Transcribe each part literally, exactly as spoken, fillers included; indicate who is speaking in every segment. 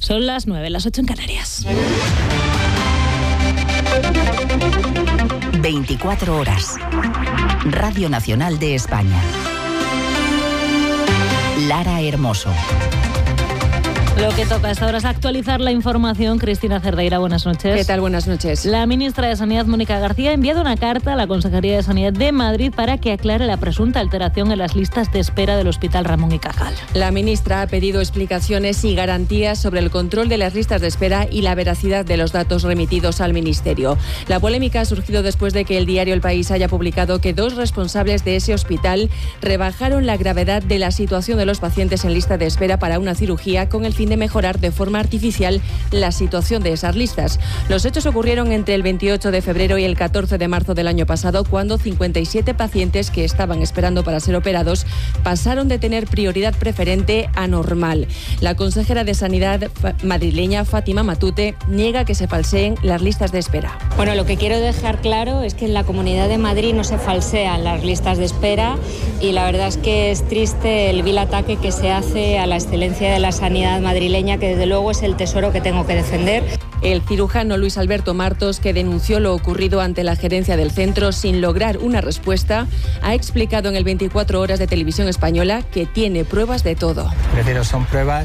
Speaker 1: Son las nueve, las ocho en Canarias.
Speaker 2: veinticuatro horas. Radio Nacional de España. Lara Hermoso.
Speaker 1: Lo que toca a esta hora es actualizar la información. Cristina Cerdeira, buenas noches.
Speaker 3: ¿Qué tal? Buenas noches.
Speaker 1: La ministra de Sanidad, Mónica García, ha enviado una carta a la Consejería de Sanidad de Madrid para que aclare la presunta alteración en las listas de espera del Hospital Ramón y Cajal.
Speaker 3: La ministra ha pedido explicaciones y garantías sobre el control de las listas de espera y la veracidad de los datos remitidos al Ministerio. La polémica ha surgido después de que el diario El País haya publicado que dos responsables de ese hospital rebajaron la gravedad de la situación de los pacientes en lista de espera para una cirugía con el fin de mejorar de forma artificial la situación de esas listas. Los hechos ocurrieron entre el veintiocho de febrero y el catorce de marzo del año pasado, cuando cincuenta y siete pacientes que estaban esperando para ser operados pasaron de tener prioridad preferente a normal. La consejera de Sanidad madrileña, Fátima Matute, niega que se falseen las listas de espera.
Speaker 4: Bueno, lo que quiero dejar claro es que en la Comunidad de Madrid no se falsean las listas de espera, y la verdad es que es triste el vil ataque que se hace a la excelencia de la sanidad madrileña, que desde luego es el tesoro que tengo que defender.
Speaker 3: El cirujano Luis Alberto Martos, que denunció lo ocurrido ante la gerencia del centro sin lograr una respuesta, ha explicado en el veinticuatro horas de Televisión Española que tiene pruebas de todo.
Speaker 5: Prefiero son pruebas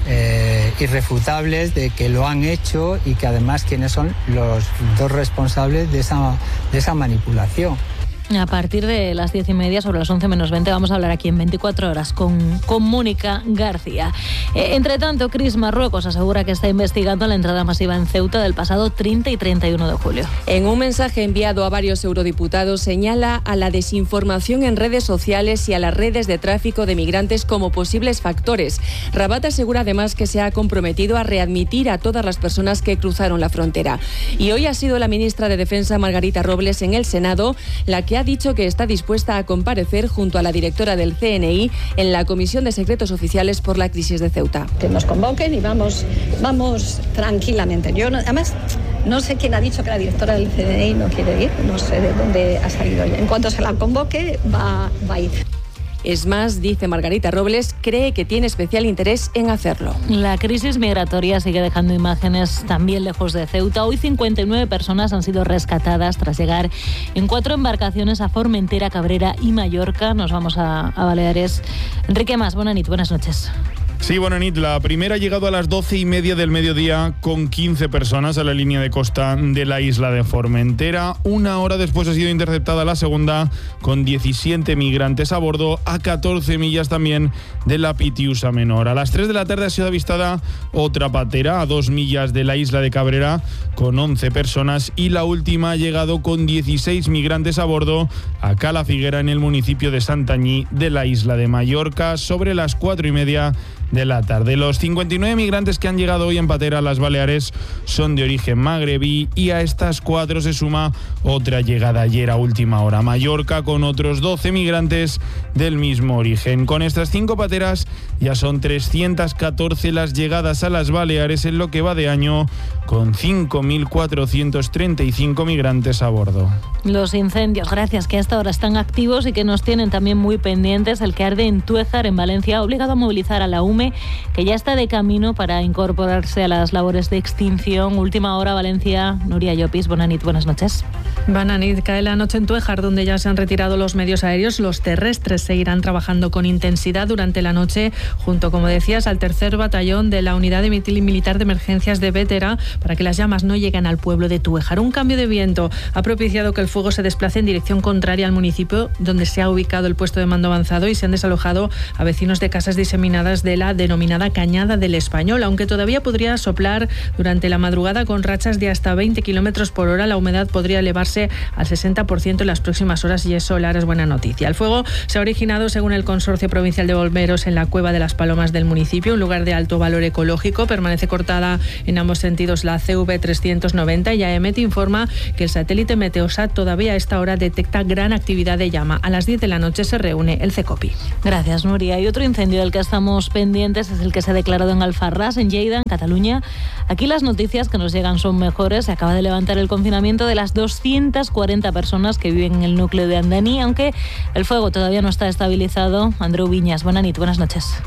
Speaker 5: eh, irrefutables de que lo han hecho, y que además quiénes son los dos responsables de esa, de esa manipulación.
Speaker 1: A partir de las diez y media, sobre las once menos veinte, vamos a hablar aquí en veinticuatro horas con, con Mónica García. Eh, entre tanto, Cris, Marruecos asegura que está investigando la entrada masiva en Ceuta del pasado treinta y treinta y uno de julio.
Speaker 3: En un mensaje enviado a varios eurodiputados, señala a la desinformación en redes sociales y a las redes de tráfico de migrantes como posibles factores. Rabat asegura además que se ha comprometido a readmitir a todas las personas que cruzaron la frontera. Y hoy ha sido la ministra de Defensa, Margarita Robles, en el Senado, la que ha dicho que está dispuesta a comparecer junto a la directora del C N I en la Comisión de Secretos Oficiales por la crisis de Ceuta.
Speaker 6: Que nos convoquen y vamos, vamos tranquilamente. Yo no, además no sé quién ha dicho que la directora del C N I no quiere ir, no sé de dónde ha salido ella. En cuanto se la convoque, va, va a ir.
Speaker 3: Es más, dice Margarita Robles, cree que tiene especial interés en hacerlo.
Speaker 1: La crisis migratoria sigue dejando imágenes también lejos de Ceuta. Hoy cincuenta y nueve personas han sido rescatadas tras llegar en cuatro embarcaciones a Formentera, Cabrera y Mallorca. Nos vamos a, a Baleares. Enrique Mas, buenas noches. Buenas noches.
Speaker 7: Sí, buenas noches. La primera ha llegado a las doce y media del mediodía con quince personas a la línea de costa de la isla de Formentera. Una hora después ha sido interceptada la segunda con diecisiete migrantes a bordo, a catorce millas también de la Pitiusa Menor. A las tres de la tarde ha sido avistada otra patera a dos millas de la isla de Cabrera con once personas, y la última ha llegado con dieciséis migrantes a bordo a Cala Figuera, en el municipio de Santanyí de la isla de Mallorca, sobre las cuatro y media de la tarde. Los cincuenta y nueve migrantes que han llegado hoy en patera a las Baleares son de origen magrebí, y a estas cuatro se suma otra llegada ayer a última hora a Mallorca con otros doce migrantes del mismo origen. Con estas cinco pateras ya son trescientas catorce las llegadas a las Baleares en lo que va de año, con cinco mil cuatrocientos treinta y cinco migrantes a bordo.
Speaker 1: Los incendios, gracias, que hasta ahora están activos y que nos tienen también muy pendientes. El que arde en Tuéjar, en Valencia, ha obligado a movilizar a la U M E, que ya está de camino para incorporarse a las labores de extinción. Última hora, Valencia. Nuria Llopis, buenas noches. Buenas noches.
Speaker 8: Buenas noches. Cae la noche en Tuéjar, donde ya se han retirado los medios aéreos. Los terrestres seguirán trabajando con intensidad durante la noche, junto, como decías, al tercer batallón de la Unidad Militar de Emergencias de Bétera, para que las llamas no lleguen al pueblo de Tuéjar. Un cambio de viento ha propiciado que el fuego se desplace en dirección contraria al municipio, donde se ha ubicado el puesto de mando avanzado, y se han desalojado a vecinos de casas diseminadas de la denominada Cañada del Español. Aunque todavía podría soplar durante la madrugada con rachas de hasta veinte kilómetros por hora, la humedad podría elevarse al sesenta por ciento en las próximas horas, y eso, Lara, es buena noticia. El fuego se ha originado, según el Consorcio Provincial de Bomberos, en la Cueva de las Palomas del municipio, un lugar de alto valor ecológico. Permanece cortada en ambos sentidos la C V trescientos noventa, y A E M E T informa que el satélite Meteosat todavía a esta hora detecta gran actividad de llama. A las diez de la noche se reúne el CECOPI.
Speaker 1: Gracias, Nuria. Y otro incendio del que estamos pendientes es el que se ha declarado en Alfarrás, en Lleida, en Cataluña. Aquí las noticias que nos llegan son mejores. Se acaba de levantar el confinamiento de las doscientas cuarenta personas que viven en el núcleo de Andaní, aunque el fuego todavía no está estabilizado. Andreu Viñas, buenas noches. Buenas noches.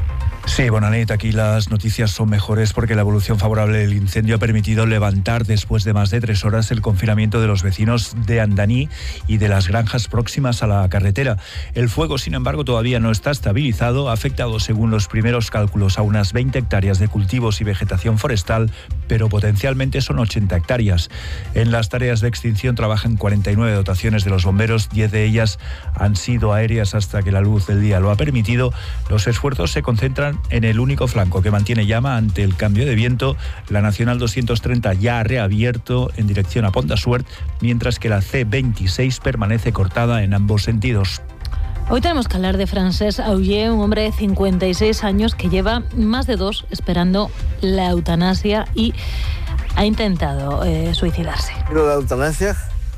Speaker 9: Sí, Bonanit, aquí las noticias son mejores porque la evolución favorable del incendio ha permitido levantar después de más de tres horas el confinamiento de los vecinos de Andaní y de las granjas próximas a la carretera. El fuego, sin embargo, todavía no está estabilizado, ha afectado, según los primeros cálculos, a unas veinte hectáreas de cultivos y vegetación forestal, pero potencialmente son ochenta hectáreas. En las tareas de extinción trabajan cuarenta y nueve dotaciones de los bomberos, diez de ellas han sido aéreas hasta que la luz del día lo ha permitido. Los esfuerzos se concentran en el único flanco que mantiene llama ante el cambio de viento. La Nacional doscientos treinta ya ha reabierto en dirección a Pont-de-Suert, mientras que la ce veintiséis permanece cortada en ambos sentidos.
Speaker 1: Hoy tenemos que hablar de Francesc Auger, un hombre de cincuenta y seis años que lleva más de dos esperando la eutanasia y ha intentado eh, suicidarse.
Speaker 10: Quiero la eutanasia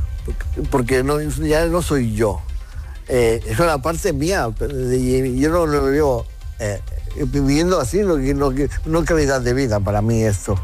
Speaker 10: porque no, ya no soy yo. Eh, es una parte mía. Yo no lo veo eh, viviendo así, no, no, no calidad de vida para mí esto.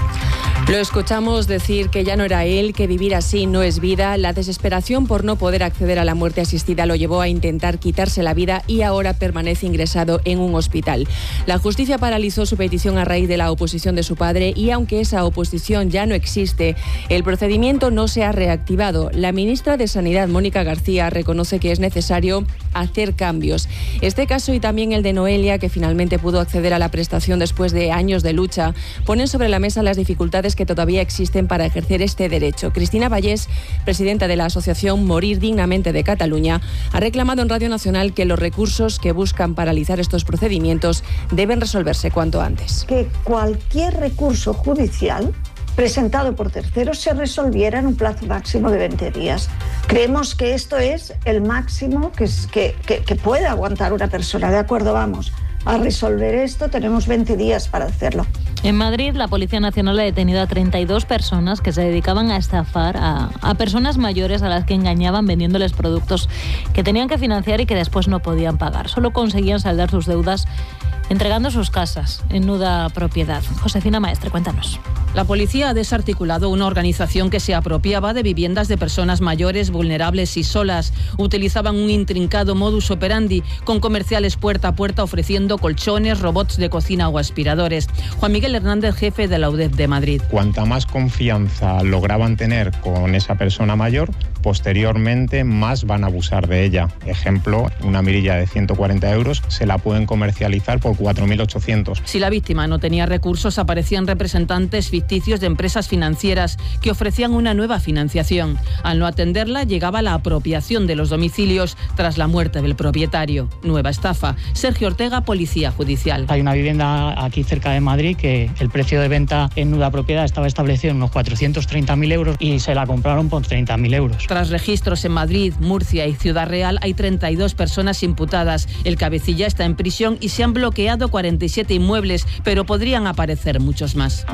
Speaker 3: Lo escuchamos decir que ya no era él, que vivir así no es vida. La desesperación por no poder acceder a la muerte asistida lo llevó a intentar quitarse la vida y ahora permanece ingresado en un hospital. La justicia paralizó su petición a raíz de la oposición de su padre y aunque esa oposición ya no existe, el procedimiento no se ha reactivado. La ministra de Sanidad, Mónica García, reconoce que es necesario hacer cambios. Este caso y también el de Noelia, que finalmente pudo acceder a la prestación después de años de lucha, ponen sobre la mesa las dificultades que todavía existen para ejercer este derecho. Cristina Vallés, presidenta de la asociación Morir Dignamente de Cataluña, ha reclamado en Radio Nacional que los recursos que buscan paralizar estos procedimientos deben resolverse cuanto antes.
Speaker 11: Que cualquier recurso judicial presentado por terceros se resolviera en un plazo máximo de veinte días. Creemos que esto es el máximo que, que, que, que puede aguantar una persona. De acuerdo, vamos a resolver esto, tenemos veinte días para hacerlo.
Speaker 1: En Madrid, la Policía Nacional ha detenido a treinta y dos personas que se dedicaban a estafar a, a personas mayores a las que engañaban vendiéndoles productos que tenían que financiar y que después no podían pagar. Solo conseguían saldar sus deudas entregando sus casas en nuda propiedad. Josefina Maestre, cuéntanos.
Speaker 12: La policía ha desarticulado una organización que se apropiaba de viviendas de personas mayores, vulnerables y solas. Utilizaban un intrincado modus operandi con comerciales puerta a puerta ofreciendo colchones, robots de cocina o aspiradores. Juan Miguel Hernández, jefe de la U D E F de Madrid.
Speaker 13: Cuanta más confianza lograban tener con esa persona mayor, posteriormente más van a abusar de ella. Ejemplo, una mirilla de ciento cuarenta euros se la pueden comercializar por cuatro mil ochocientos.
Speaker 12: Si la víctima no tenía recursos, aparecían representantes ficticios de empresas financieras que ofrecían una nueva financiación. Al no atenderla, llegaba la apropiación de los domicilios tras la muerte del propietario. Nueva estafa. Sergio Ortega, Policía Judicial.
Speaker 14: Hay una vivienda aquí cerca de Madrid que el precio de venta en nuda propiedad estaba establecido en unos cuatrocientos treinta mil euros y se la compraron por treinta mil euros.
Speaker 12: Tras registros en Madrid, Murcia y Ciudad Real, hay treinta y dos personas imputadas. El cabecilla está en prisión y se han bloqueado cuarenta y siete inmuebles, pero podrían aparecer muchos más.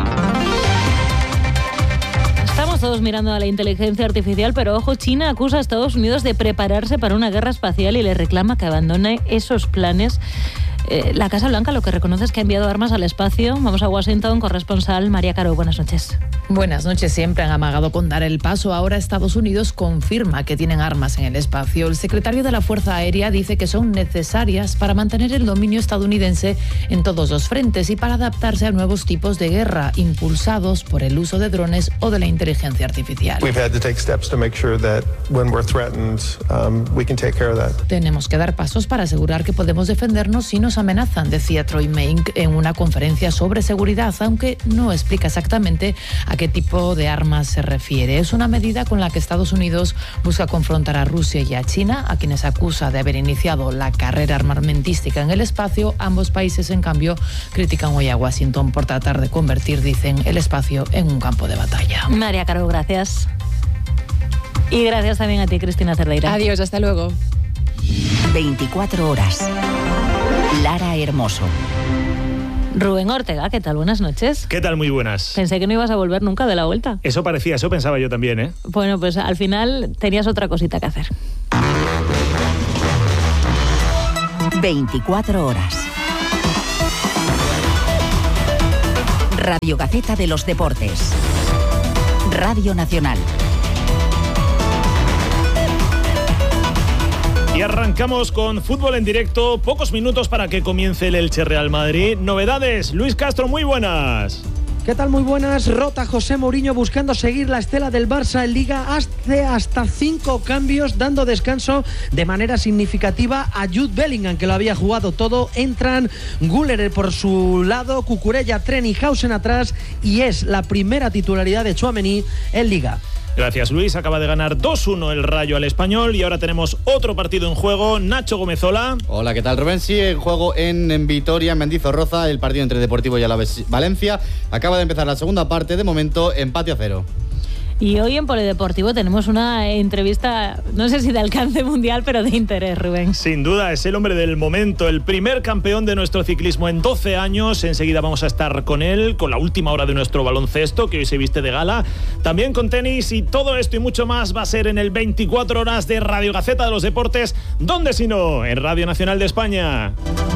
Speaker 1: Estamos todos mirando a la inteligencia artificial, pero ojo, China acusa a Estados Unidos de prepararse para una guerra espacial y le reclama que abandone esos planes. Eh, la Casa Blanca lo que reconoce es que ha enviado armas al espacio. Vamos a Washington, corresponsal María Caro, buenas noches.
Speaker 15: Buenas noches. Siempre han amagado con dar el paso. Ahora Estados Unidos confirma que tienen armas en el espacio. El secretario de la Fuerza Aérea dice que son necesarias para mantener el dominio estadounidense en todos los frentes y para adaptarse a nuevos tipos de guerra impulsados por el uso de drones o de la inteligencia artificial. Tenemos que dar pasos para asegurar que podemos defendernos si nos amenazan, decía Troy Meink en una conferencia sobre seguridad, aunque no explica exactamente a qué tipo de armas se refiere. Es una medida con la que Estados Unidos busca confrontar a Rusia y a China, a quienes acusa de haber iniciado la carrera armamentística en el espacio. Ambos países, en cambio, critican hoy a Washington por tratar de convertir, dicen, el espacio en un campo de batalla.
Speaker 1: María Caro, gracias. Y gracias también a ti, Cristina Cerdeira.
Speaker 3: Adiós, hasta luego.
Speaker 2: veinticuatro horas. Lara Hermoso.
Speaker 1: Rubén Ortega, ¿qué tal? Buenas noches.
Speaker 16: ¿Qué tal? Muy buenas.
Speaker 1: Pensé que no ibas a volver nunca de la vuelta.
Speaker 16: Eso parecía, eso pensaba yo también, ¿eh?
Speaker 1: Bueno, pues al final tenías otra cosita que hacer.
Speaker 2: veinticuatro horas. Radio Gaceta de los Deportes. Radio Nacional.
Speaker 16: Y arrancamos con fútbol en directo. Pocos minutos para que comience el Elche Real Madrid. Novedades, Luis Castro, muy buenas.
Speaker 17: ¿Qué tal? Muy buenas. Rota José Mourinho buscando seguir la estela del Barça en Liga. Hace hasta cinco cambios, dando descanso de manera significativa a Jude Bellingham, que lo había jugado todo. Entran Güler por su lado, Cucurella, Tren y Hausen atrás, y es la primera titularidad de Tchouaméni en Liga.
Speaker 16: Gracias, Luis. Acaba de ganar dos uno el Rayo al Español y ahora tenemos otro partido en juego. Nacho Gomezola.
Speaker 18: Hola, ¿qué tal, Rubén? Sí, en juego en, en Vitoria, en Mendizorroza, el partido entre Deportivo y Alavés Valencia. Acaba de empezar la segunda parte, de momento empate a cero.
Speaker 1: Y hoy en Polideportivo tenemos una entrevista, no sé si de alcance mundial, pero de interés, Rubén.
Speaker 16: Sin duda, es el hombre del momento, el primer campeón de nuestro ciclismo en doce años. Enseguida vamos a estar con él, con la última hora de nuestro baloncesto, que hoy se viste de gala. También con tenis, y todo esto y mucho más va a ser en el veinticuatro horas de Radio Gaceta de los Deportes. ¿Dónde si no? En Radio Nacional de España.